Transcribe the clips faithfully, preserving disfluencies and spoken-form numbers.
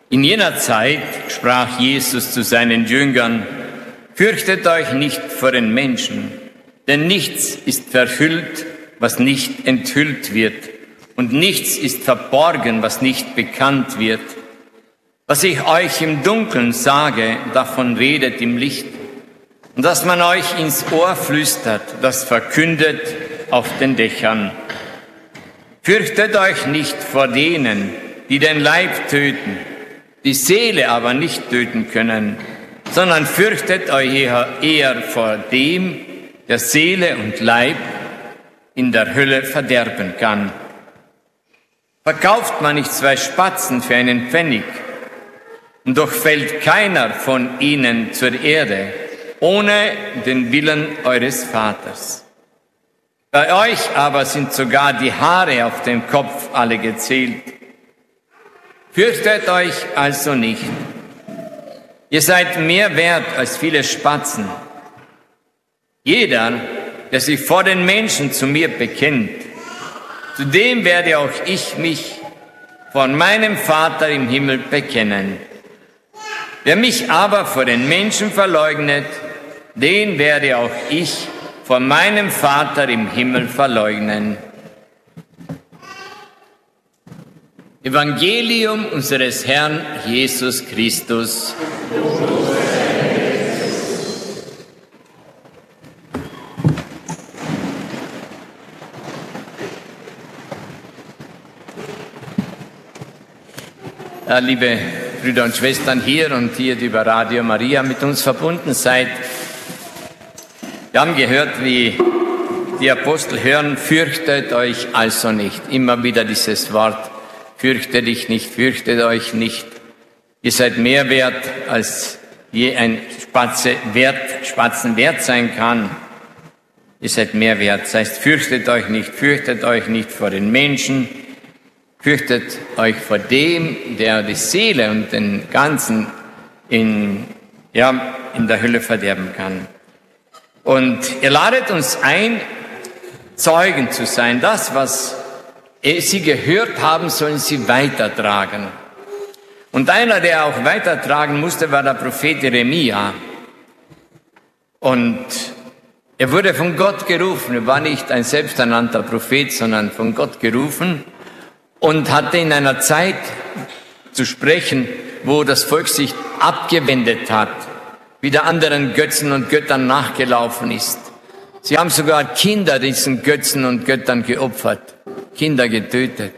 In jener Zeit sprach Jesus zu seinen Jüngern: Fürchtet euch nicht vor den Menschen, denn nichts ist verhüllt, was nicht enthüllt wird, und nichts ist verborgen, was nicht bekannt wird. Was ich euch im Dunkeln sage, davon redet im Licht, und dass man euch ins Ohr flüstert, das verkündet auf den Dächern. Fürchtet euch nicht vor denen, die den Leib töten, die Seele aber nicht töten können, sondern fürchtet euch eher vor dem, der Seele und Leib in der Hölle verderben kann. Verkauft man nicht zwei Spatzen für einen Pfennig, und doch fällt keiner von ihnen zur Erde, ohne den Willen eures Vaters. Bei euch aber sind sogar die Haare auf dem Kopf alle gezählt. Fürchtet euch also nicht. Ihr seid mehr wert als viele Spatzen. Jeder, der sich vor den Menschen zu mir bekennt, zu dem werde auch ich mich vor meinem Vater im Himmel bekennen. Wer mich aber vor den Menschen verleugnet, den werde auch ich vor meinem Vater im Himmel verleugnen. Evangelium unseres Herrn Jesus Christus. Ja, liebe Brüder und Schwestern hier und hier, die über Radio Maria mit uns verbunden seid, wir haben gehört, wie die Apostel hören: Fürchtet euch also nicht. Immer wieder dieses Wort: Fürchte dich nicht, fürchtet euch nicht. Ihr seid mehr wert, als je ein Spatze wert, Spatzen wert sein kann. Ihr seid mehr wert. Das heißt, fürchtet euch nicht, fürchtet euch nicht vor den Menschen. Fürchtet euch vor dem, der die Seele und den Ganzen in, ja, in der Hölle verderben kann. Und ihr ladet uns ein, Zeugen zu sein. Das, was sie gehört haben, sollen sie weitertragen. Und einer, der auch weitertragen musste, war der Prophet Jeremia. Und er wurde von Gott gerufen. Er war nicht ein selbsternannter Prophet, sondern von Gott gerufen und hatte in einer Zeit zu sprechen, wo das Volk sich abgewendet hat, wieder anderen Götzen und Göttern nachgelaufen ist. Sie haben sogar Kinder diesen Götzen und Göttern geopfert, Kinder getötet.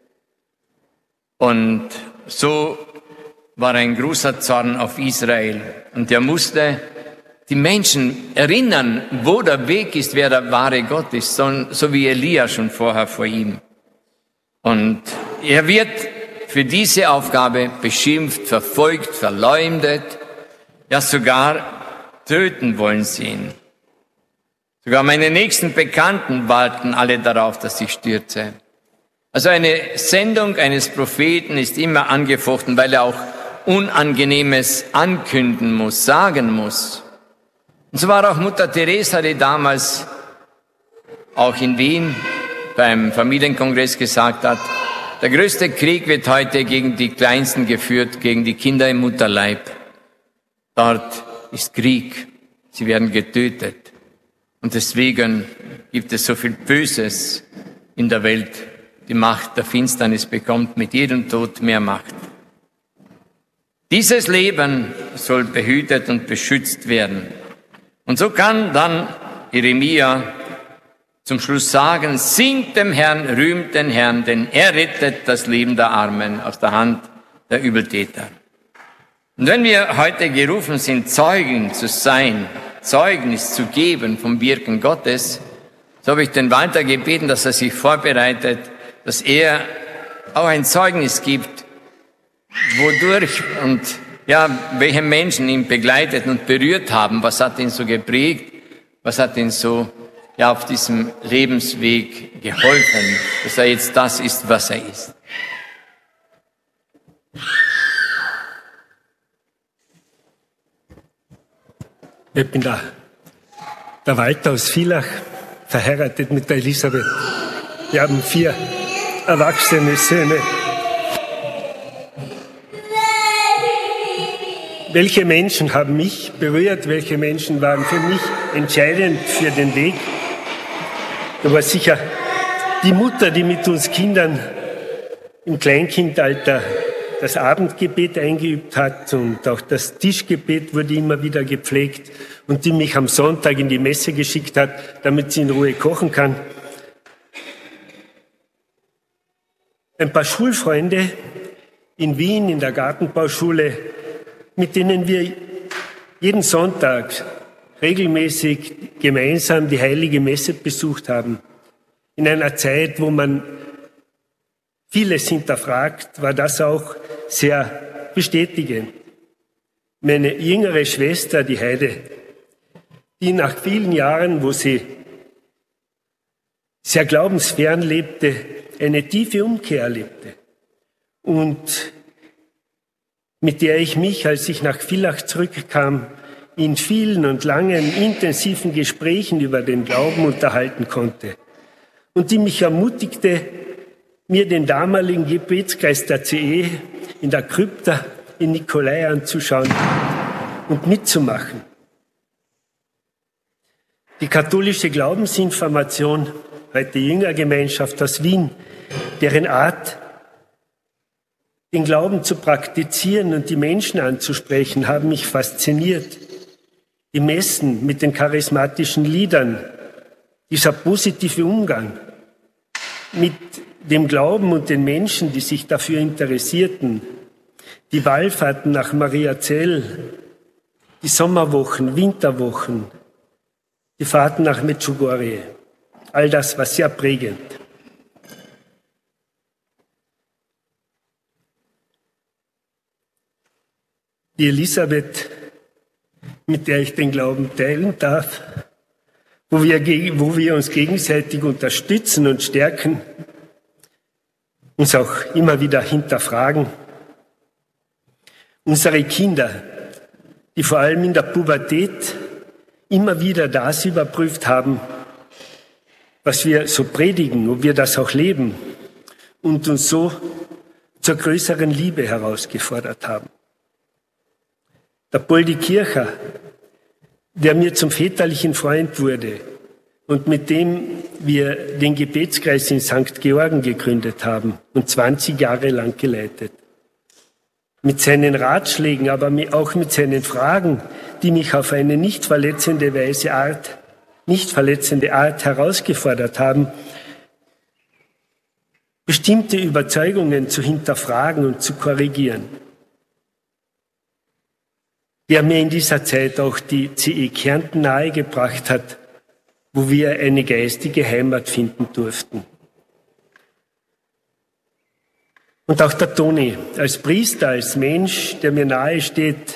Und so war ein großer Zorn auf Israel. Und er musste die Menschen erinnern, wo der Weg ist, wer der wahre Gott ist, so, so wie Elia schon vorher vor ihm. Und er wird für diese Aufgabe beschimpft, verfolgt, verleumdet, ja sogar töten wollen sie ihn. Sogar meine nächsten Bekannten warten alle darauf, dass ich stürze. Also eine Sendung eines Propheten ist immer angefochten, weil er auch Unangenehmes ankündigen muss, sagen muss. Und so war auch Mutter Teresa, die damals auch in Wien beim Familienkongress gesagt hat: Der größte Krieg wird heute gegen die Kleinsten geführt, gegen die Kinder im Mutterleib. Dort ist Krieg, sie werden getötet. Und deswegen gibt es so viel Böses in der Welt. Die Macht der Finsternis bekommt mit jedem Tod mehr Macht. Dieses Leben soll behütet und beschützt werden. Und so kann dann Jeremia zum Schluss sagen: Singt dem Herrn, rühmt den Herrn, denn er rettet das Leben der Armen aus der Hand der Übeltäter. Und wenn wir heute gerufen sind, Zeugen zu sein, Zeugnis zu geben vom Wirken Gottes, so habe ich den Walter gebeten, dass er sich vorbereitet, dass er auch ein Zeugnis gibt, wodurch und ja, welche Menschen ihn begleitet und berührt haben, was hat ihn so geprägt, was hat ihn so ja auf diesem Lebensweg geholfen, dass er jetzt das ist, was er ist. Ich bin der, der Walter aus Villach, verheiratet mit der Elisabeth. Wir haben vier erwachsene Söhne. welche Menschen haben mich berührt, welche Menschen waren für mich entscheidend für den Weg. Da war sicher die Mutter, die mit uns Kindern im Kleinkindalter das Abendgebet eingeübt hat und auch das Tischgebet wurde immer wieder gepflegt und die mich am Sonntag in die Messe geschickt hat, damit sie in Ruhe kochen kann. Ein paar Schulfreunde in Wien in der Gartenbauschule, mit denen wir jeden Sonntag regelmäßig gemeinsam die Heilige Messe besucht haben. In einer Zeit, wo man vieles hinterfragt, war das auch sehr bestätigend. Meine jüngere Schwester, die Heide, die nach vielen Jahren, wo sie sehr glaubensfern lebte, eine tiefe Umkehr erlebte und mit der ich mich, als ich nach Villach zurückkam, in vielen und langen, intensiven Gesprächen über den Glauben unterhalten konnte und die mich ermutigte, mir den damaligen Gebetskreis der C E in der Krypta in Nikolai anzuschauen und mitzumachen. Die katholische Glaubensinformation, heute Jüngergemeinschaft aus Wien, deren Art, den Glauben zu praktizieren und die Menschen anzusprechen, haben mich fasziniert. Die Messen mit den charismatischen Liedern, dieser positive Umgang mit dem Glauben und den Menschen, die sich dafür interessierten, die Wallfahrten nach Mariazell, die Sommerwochen, Winterwochen, die Fahrten nach Medjugorje, all das war sehr prägend. Die Elisabeth, mit der ich den Glauben teilen darf, wo wir, wo wir uns gegenseitig unterstützen und stärken, uns auch immer wieder hinterfragen. Unsere Kinder, die vor allem in der Pubertät immer wieder das überprüft haben, was wir so predigen, ob wir das auch leben und uns so zur größeren Liebe herausgefordert haben. Der Poldi Kircher, der mir zum väterlichen Freund wurde und mit dem wir den Gebetskreis in Sankt Georgen gegründet haben und zwanzig Jahre lang geleitet. Mit seinen Ratschlägen, aber auch mit seinen Fragen, die mich auf eine nicht verletzende Weise Art, nicht verletzende Art herausgefordert haben, bestimmte Überzeugungen zu hinterfragen und zu korrigieren. Der mir in dieser Zeit auch die C E Kärnten nahegebracht hat, wo wir eine geistige Heimat finden durften. Und auch der Toni, als Priester, als Mensch, der mir nahe steht,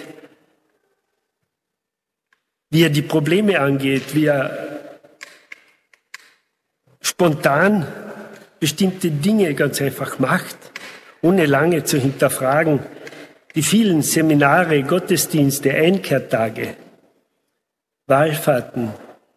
wie er die Probleme angeht, wie er spontan bestimmte Dinge ganz einfach macht, ohne lange zu hinterfragen. Die vielen Seminare, Gottesdienste, Einkehrtage, Wallfahrten,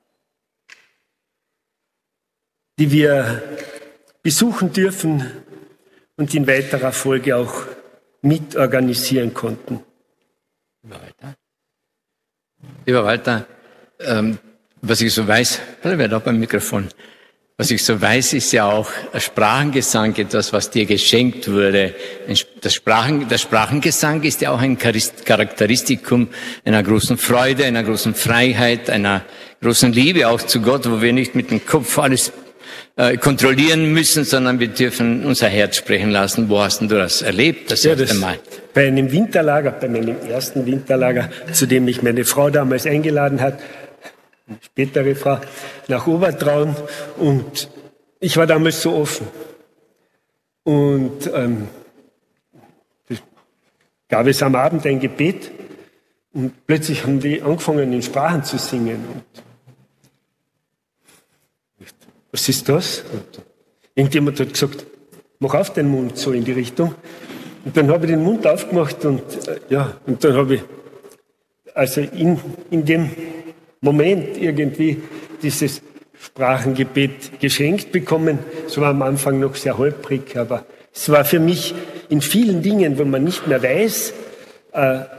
die wir besuchen dürfen und in weiterer Folge auch mitorganisieren konnten. Lieber Walter, Lieber Walter ähm, was ich so weiß, wer da beim Mikrofon, was ich so weiß, ist ja auch Sprachengesang etwas, was dir geschenkt wurde. Das, Sprachen, das Sprachengesang ist ja auch ein Charakteristikum einer großen Freude, einer großen Freiheit, einer großen Liebe auch zu Gott, wo wir nicht mit dem Kopf alles äh, kontrollieren müssen, sondern wir dürfen unser Herz sprechen lassen. Wo hast denn du das erlebt, das ja, erste das Mal? Bei einem Winterlager, bei meinem ersten Winterlager, zu dem mich meine Frau damals eingeladen hat, spätere Frau, nach Obertraun, und ich war damals so offen. Und ähm, gab es am Abend ein Gebet und plötzlich haben die angefangen, in Sprachen zu singen. Und was ist das? Und irgendjemand hat gesagt, mach auf den Mund, so in die Richtung. Und dann habe ich den Mund aufgemacht und äh, ja, und dann habe ich also in, in dem Moment irgendwie dieses Sprachengebet geschenkt bekommen. Es war am Anfang noch sehr holprig, aber es war für mich in vielen Dingen, wo man nicht mehr weiß, äh,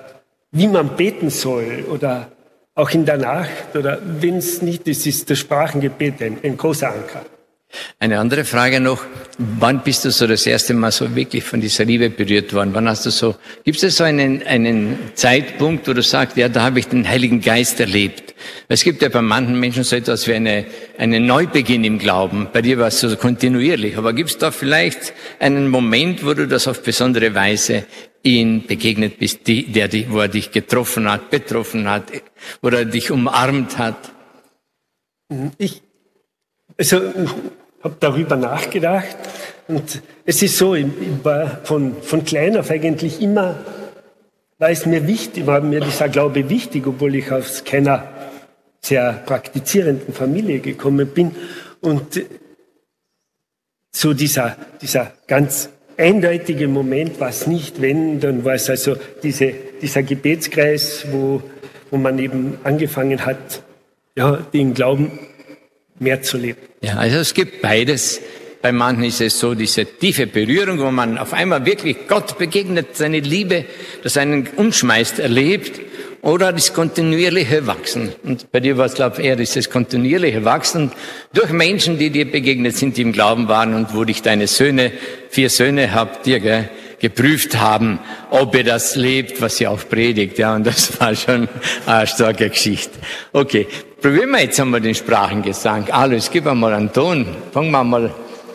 wie man beten soll oder auch in der Nacht oder wenn es nicht ist, ist das Sprachengebet ein, ein großer Anker. Eine andere Frage noch. Wann bist du so das erste Mal so wirklich von dieser Liebe berührt worden? Wann hast du so, gibt es so einen, einen Zeitpunkt, wo du sagst, ja, da habe ich den Heiligen Geist erlebt? Es gibt ja bei manchen Menschen so etwas wie eine, einen Neubeginn im Glauben. Bei dir war es so kontinuierlich. Aber gibt es da vielleicht einen Moment, wo du das auf besondere Weise ihn begegnet bist, die, der, wo er dich getroffen hat, betroffen hat, wo er dich umarmt hat? Ich, also, habe darüber nachgedacht und es ist so, ich war von, von klein auf eigentlich immer, war es mir wichtig, war mir dieser Glaube wichtig, obwohl ich aus keiner sehr praktizierenden Familie gekommen bin und so dieser, dieser ganz eindeutige Moment war es nicht, wenn, dann war es also diese, dieser Gebetskreis, wo, wo man eben angefangen hat, ja, den Glauben mehr zu leben. Ja, also es gibt beides. Bei manchen ist es so diese tiefe Berührung, wo man auf einmal wirklich Gott begegnet, seine Liebe, das einen umschmeißt, erlebt, oder das kontinuierliche Wachsen. Und bei dir war es, glaube ich, eher dieses kontinuierliche Wachsen durch Menschen, die dir begegnet sind, die im Glauben waren und wo dich deine Söhne, vier Söhne habt ihr, gell, geprüft haben, ob ihr das lebt, was ihr auch predigt. Ja, und das war schon eine starke Geschichte. Okay, probieren wir jetzt einmal den Sprachengesang. Alles, gib einmal einen Ton. Fangen wir mal.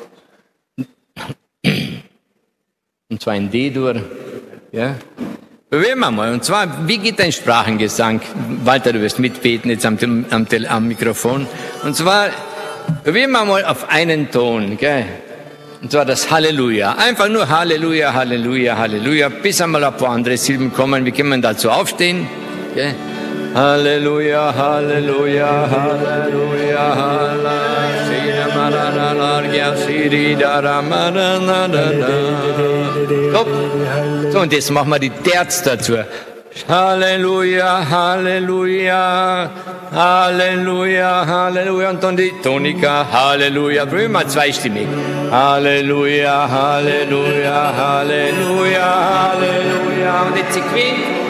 Und zwar in D-Dur. Ja. Probieren wir mal. Und zwar, wie geht dein Sprachengesang? Walter, du wirst mitbeten jetzt am, am, am Mikrofon. Und zwar, probieren wir mal auf einen Ton, gell? Und zwar das Halleluja. Einfach nur Halleluja, Halleluja, Halleluja, bis einmal ein paar andere Silben kommen. Wie können wir dazu aufstehen? Okay. Halleluja, Halleluja, Halleluja, Halleluja. So, und jetzt machen wir die Terz dazu. Halleluja, Halleluja, Halleluja, Halleluja. Und dann die Tonika, Halleluja. Probieren wir zweistimmig. Halleluja, Halleluja, Halleluja, Halleluja. Und jetzt sequent.